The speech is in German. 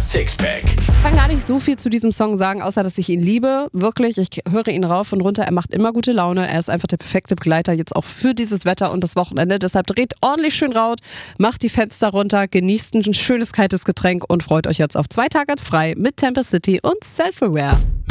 Sixpack. Ich kann gar nicht so viel zu diesem Song sagen, außer dass ich ihn liebe. Wirklich, ich höre ihn rauf und runter. Er macht immer gute Laune. Er ist einfach der perfekte Begleiter jetzt auch für dieses Wetter und das Wochenende. Deshalb dreht ordentlich schön Raut, macht die Fenster runter, genießt ein schönes kaltes Getränk und freut euch jetzt auf 2 Tage frei mit Temper City und Self-Aware.